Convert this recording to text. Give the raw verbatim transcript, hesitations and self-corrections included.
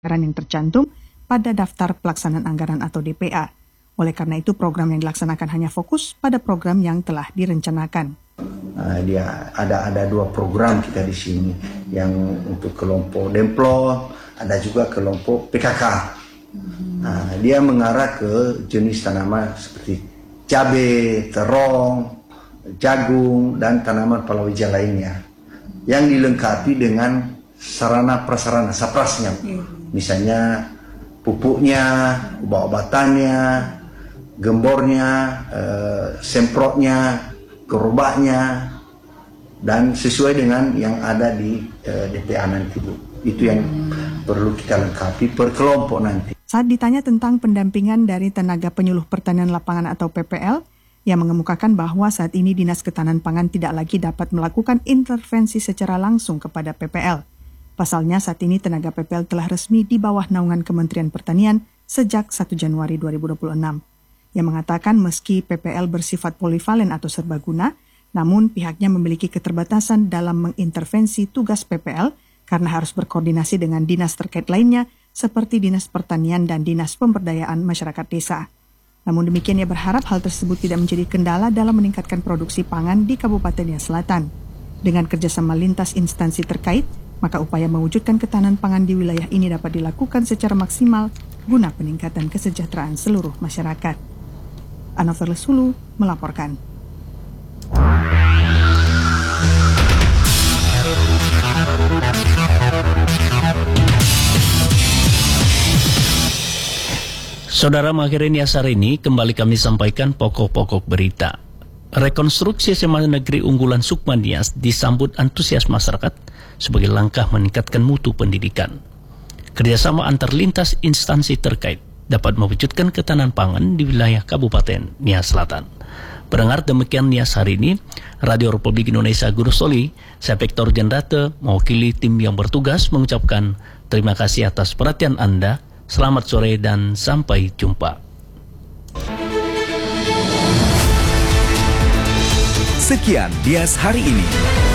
anggaran yang tercantum pada daftar pelaksanaan anggaran atau D P A. Oleh karena itu, program yang dilaksanakan hanya fokus pada program yang telah direncanakan. Uh, dia ada ada dua program kita di sini, yang untuk kelompok Demplo, ada juga kelompok P K K. Uh, dia mengarah ke jenis tanaman seperti cabai, terong, jagung, dan tanaman palawija lainnya, yang dilengkapi dengan sarana prasarana saprasnya, misalnya pupuknya, obat-obatannya, gembornya, eh, semprotnya, gerobaknya, dan sesuai dengan yang ada di eh, D P A nanti, Bu. Itu yang perlu kita lengkapi per kelompok nanti. Saat ditanya tentang pendampingan dari tenaga penyuluh pertanian lapangan atau P P L, ia mengemukakan bahwa saat ini Dinas Ketahanan Pangan tidak lagi dapat melakukan intervensi secara langsung kepada P P L. Pasalnya saat ini tenaga P P L telah resmi di bawah naungan Kementerian Pertanian sejak satu Januari dua ribu dua puluh enam. Ia mengatakan meski P P L bersifat polivalen atau serbaguna, namun pihaknya memiliki keterbatasan dalam mengintervensi tugas P P L karena harus berkoordinasi dengan dinas terkait lainnya seperti Dinas Pertanian dan Dinas Pemberdayaan Masyarakat Desa. Namun demikian ia berharap hal tersebut tidak menjadi kendala dalam meningkatkan produksi pangan di Kabupaten Nias Selatan. Dengan kerjasama lintas instansi terkait, maka upaya mewujudkan ketahanan pangan di wilayah ini dapat dilakukan secara maksimal guna peningkatan kesejahteraan seluruh masyarakat. Anover Lesulu melaporkan. Saudara, mengakhiri Nias hari ini, kembali kami sampaikan pokok-pokok berita. Rekonstruksi S M A Negeri Unggulan Sukma Nias disambut antusias masyarakat sebagai langkah meningkatkan mutu pendidikan. Kerjasama antar lintas instansi terkait dapat mewujudkan ketahanan pangan di wilayah Kabupaten Nias Selatan. Pendengar, demikian Nias hari ini. Radio Republik Indonesia Guru Soli, saya Victor Jendrate, mewakili tim yang bertugas mengucapkan terima kasih atas perhatian Anda. Selamat sore dan sampai jumpa. Sekian Nias hari ini.